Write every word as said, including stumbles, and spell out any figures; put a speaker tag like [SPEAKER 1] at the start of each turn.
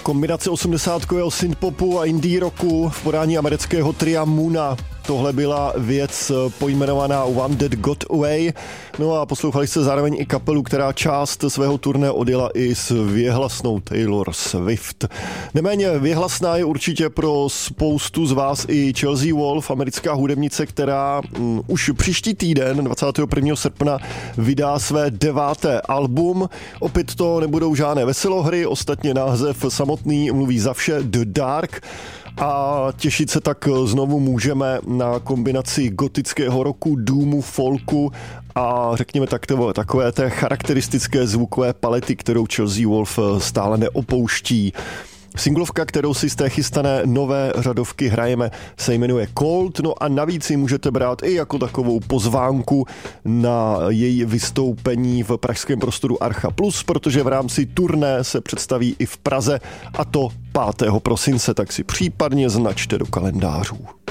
[SPEAKER 1] Kombinace osmdesátkového synthpopu a indie rocku v podání amerického tria Muna. Tohle byla věc pojmenovaná One That Got Away. No a poslouchali jste zároveň i kapelu, která část svého turné odjela i s věhlasnou Taylor Swift. Neméně věhlasná je určitě pro spoustu z vás i Chelsea Wolfe, americká hudebnice, která um, už příští týden, dvacátého prvního srpna, vydá své deváté album. Opět to nebudou žádné veselohry, ostatně název samotný mluví za vše, The Dark. A těšit se tak znovu můžeme na kombinaci gotického rocku, doomu, folku a řekněme tak, takové té charakteristické zvukové palety, kterou Chelsea Wolfe stále neopouští. Singlovka, kterou si z té chystané nové řadovky hrajeme, se jmenuje Cold, no a navíc ji můžete brát i jako takovou pozvánku na její vystoupení v pražském prostoru Archa Plus, protože v rámci turné se představí i v Praze, a to pátého prosince, tak si případně značte do kalendářů.